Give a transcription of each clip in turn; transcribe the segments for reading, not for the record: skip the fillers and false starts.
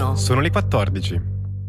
mattino. Sono le 14.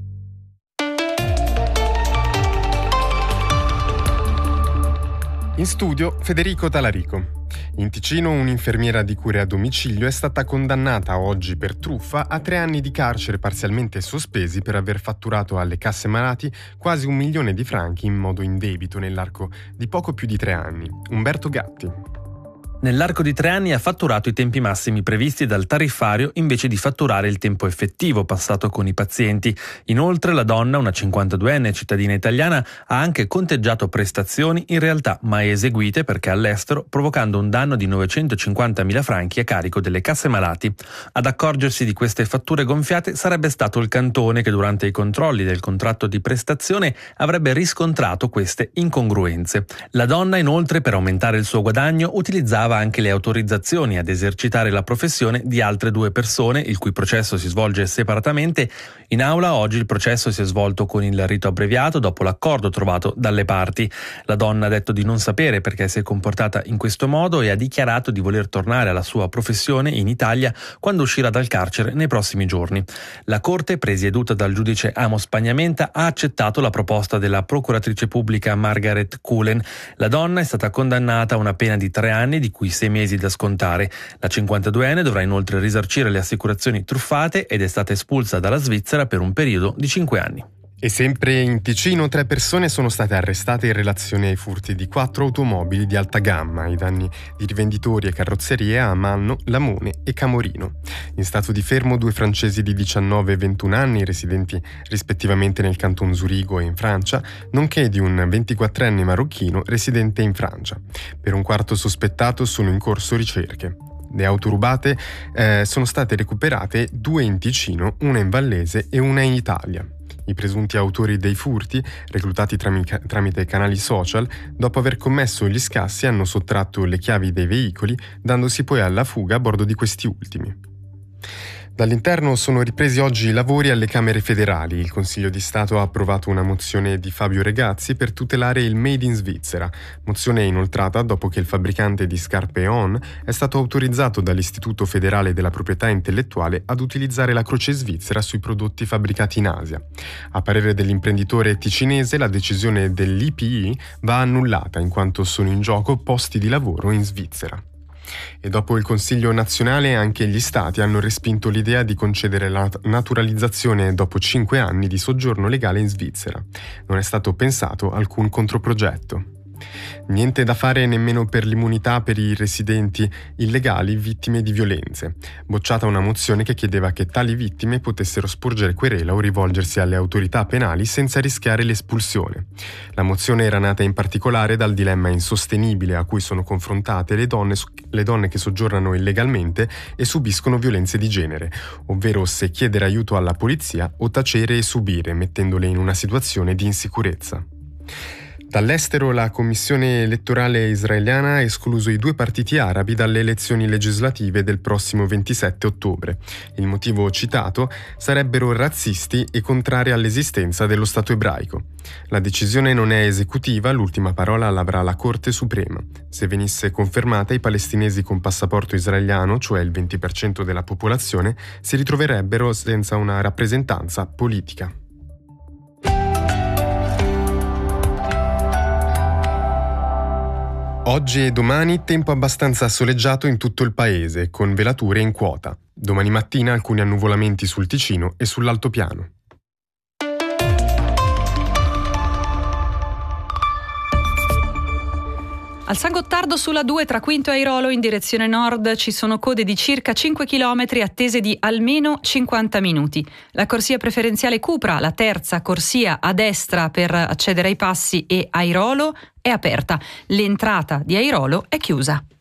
In studio Federico Talarico. In Ticino un'infermiera di cure a domicilio è stata condannata oggi per truffa a 3 anni di carcere parzialmente sospesi per aver fatturato alle casse malati quasi 1 milione di franchi in modo indebito nell'arco di poco più di 3 anni. Umberto Gatti. Nell'arco di 3 anni ha fatturato i tempi massimi previsti dal tariffario invece di fatturare il tempo effettivo passato con i pazienti. Inoltre la donna, una 52enne cittadina italiana, ha anche conteggiato prestazioni in realtà mai eseguite perché all'estero, provocando un danno di 950.000 franchi a carico delle casse malati. Ad accorgersi di queste fatture gonfiate sarebbe stato il cantone che durante i controlli del contratto di prestazione avrebbe riscontrato queste incongruenze. La donna inoltre, per aumentare il suo guadagno, utilizzava anche le autorizzazioni ad esercitare la professione di altre 2 persone, il cui processo si svolge separatamente. In aula oggi il processo si è svolto con il rito abbreviato dopo l'accordo trovato dalle parti. La donna ha detto di non sapere perché si è comportata in questo modo e ha dichiarato di voler tornare alla sua professione in Italia quando uscirà dal carcere nei prossimi giorni. La Corte, presieduta dal giudice Amos Pagnamenta, ha accettato la proposta della procuratrice pubblica Margaret Cullen. La donna è stata condannata a una pena di 3 anni, di cui 6 mesi da scontare. La 52enne dovrà inoltre risarcire le assicurazioni truffate ed è stata espulsa dalla Svizzera per un periodo di 5 anni. E sempre in Ticino 3 persone sono state arrestate in relazione ai furti di 4 automobili di alta gamma, ai danni di rivenditori e carrozzerie a Manno, Lamone e Camorino. In stato di fermo 2 francesi di 19 e 21 anni, residenti rispettivamente nel canton Zurigo e in Francia, nonché di un 24enne marocchino residente in Francia. Per un quarto sospettato sono in corso ricerche. Le auto rubate sono state recuperate 2 in Ticino, una in Vallese e una in Italia. I presunti autori dei furti, reclutati tramite canali social, dopo aver commesso gli scassi hanno sottratto le chiavi dei veicoli, dandosi poi alla fuga a bordo di questi ultimi. Dall'interno sono ripresi oggi i lavori alle Camere federali. Il Consiglio di Stato ha approvato una mozione di Fabio Regazzi per tutelare il Made in Svizzera. Mozione inoltrata dopo che il fabbricante di scarpe On è stato autorizzato dall'Istituto Federale della Proprietà Intellettuale ad utilizzare la croce svizzera sui prodotti fabbricati in Asia. A parere dell'imprenditore ticinese, la decisione dell'IPI va annullata in quanto sono in gioco posti di lavoro in Svizzera. E dopo il Consiglio nazionale anche gli Stati hanno respinto l'idea di concedere la naturalizzazione dopo 5 anni di soggiorno legale in Svizzera. Non è stato pensato alcun controprogetto. Niente da fare nemmeno per l'immunità per i residenti illegali vittime di violenze. Bocciata una mozione che chiedeva che tali vittime potessero sporgere querela o rivolgersi alle autorità penali senza rischiare l'espulsione. La mozione era nata in particolare dal dilemma insostenibile a cui sono confrontate le donne che soggiornano illegalmente e subiscono violenze di genere, ovvero se chiedere aiuto alla polizia o tacere e subire, mettendole in una situazione di insicurezza. Dall'estero la commissione elettorale israeliana ha escluso i 2 partiti arabi dalle elezioni legislative del prossimo 27 ottobre. Il motivo citato sarebbero razzisti e contrari all'esistenza dello Stato ebraico. La decisione non è esecutiva, l'ultima parola l'avrà la Corte Suprema. Se venisse confermata, i palestinesi con passaporto israeliano, cioè il 20% della popolazione, si ritroverebbero senza una rappresentanza politica. Oggi e domani tempo abbastanza soleggiato in tutto il paese, con velature in quota. Domani mattina alcuni annuvolamenti sul Ticino e sull'altopiano. Al San Gottardo sulla 2 tra Quinto e Airolo in direzione nord ci sono code di circa 5 km attese di almeno 50 minuti. La corsia preferenziale Cupra, la terza corsia a destra per accedere ai passi e Airolo, è aperta. L'entrata di Airolo è chiusa.